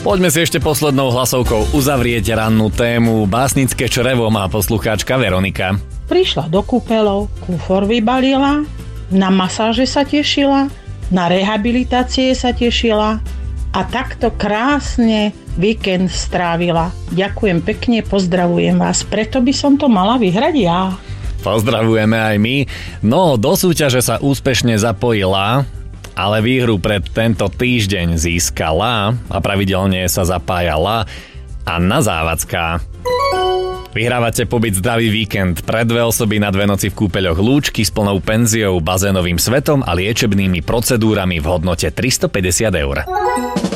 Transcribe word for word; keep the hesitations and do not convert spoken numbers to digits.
Poďme si ešte poslednou hlasovkou uzavrieť rannú tému. Básnické črevo má poslucháčka Veronika. Prišla do kúpeľov, kufor vybalila, na masáže sa tešila, na rehabilitácie sa tešila a takto krásne víkend strávila. Ďakujem pekne, pozdravujem vás. Preto by som to mala vyhrať ja. Pozdravujeme aj my. No, do súťaže sa úspešne zapojila, ale výhru pred tento týždeň získala a pravidelne sa zapájala Anna Závacká. Vyhrávate pobyt zdravý víkend pre dve osoby na dve noci v kúpeľoch Lúčky s plnou penziou, bazénovým svetom a liečebnými procedúrami v hodnote tristopäťdesiat eur.